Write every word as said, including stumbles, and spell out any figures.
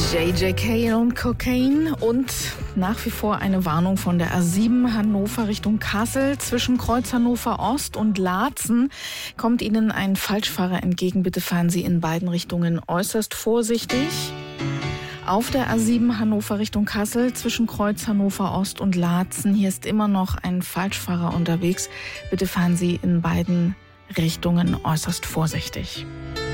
J J Cale und Cocaine und nach wie vor eine Warnung von der A sieben Hannover Richtung Kassel. Zwischen Kreuz Hannover Ost und Laatzen kommt Ihnen ein Falschfahrer entgegen. Bitte fahren Sie in beiden Richtungen äußerst vorsichtig. Auf der A sieben Hannover Richtung Kassel zwischen Kreuz Hannover Ost und Laatzen. Hier ist immer noch ein Falschfahrer unterwegs. Bitte fahren Sie in beiden Richtungen äußerst vorsichtig.